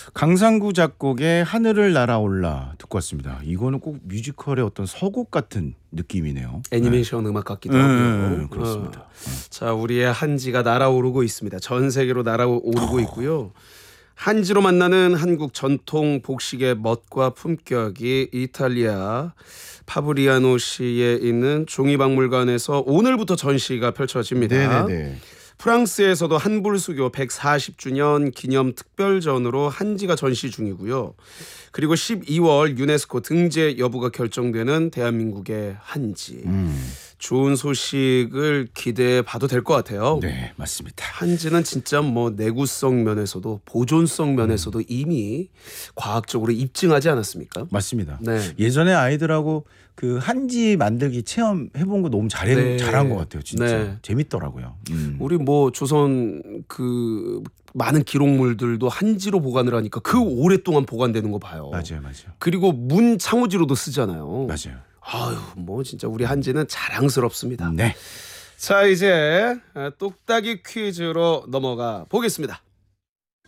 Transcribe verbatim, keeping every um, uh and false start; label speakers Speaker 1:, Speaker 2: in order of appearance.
Speaker 1: 강상구 작곡의 하늘을 날아올라 듣고 왔습니다. 이거는 꼭 뮤지컬의 어떤 서곡 같은 느낌이네요.
Speaker 2: 애니메이션 네. 음악 같기도
Speaker 1: 네,
Speaker 2: 하고요.
Speaker 1: 네, 그렇습니다.
Speaker 2: 어. 자, 우리의 한지가 날아오르고 있습니다. 전 세계로 날아오르고 있고요. 한지로 만나는 한국 전통 복식의 멋과 품격이 이탈리아 파브리아노시에 있는 종이박물관에서 오늘부터 전시가 펼쳐집니다.
Speaker 1: 네네네.
Speaker 2: 프랑스에서도 한불수교 백사십 주년 기념 특별전으로 한지가 전시 중이고요. 그리고 십이월 유네스코 등재 여부가 결정되는 대한민국의 한지.
Speaker 1: 음.
Speaker 2: 좋은 소식을 기대해 봐도 될 것 같아요.
Speaker 1: 네, 맞습니다.
Speaker 2: 한지는 진짜 뭐 내구성 면에서도 보존성 면에서도 음. 이미 과학적으로 입증하지 않았습니까?
Speaker 1: 맞습니다.
Speaker 2: 네.
Speaker 1: 예전에 아이들하고 그 한지 만들기 체험 해본 거 너무 잘해,
Speaker 2: 네.
Speaker 1: 잘한 것 같아요. 진짜
Speaker 2: 네.
Speaker 1: 재밌더라고요. 음.
Speaker 2: 우리 뭐 조선 그 많은 기록물들도 한지로 보관을 하니까 그 오랫동안 보관되는 거 봐요.
Speaker 1: 맞아요, 맞아요.
Speaker 2: 그리고 문 창호지로도 쓰잖아요.
Speaker 1: 맞아요.
Speaker 2: 아유, 뭐 진짜 우리 한지는 자랑스럽습니다.
Speaker 1: 네.
Speaker 2: 자, 이제 똑딱이 퀴즈로 넘어가 보겠습니다.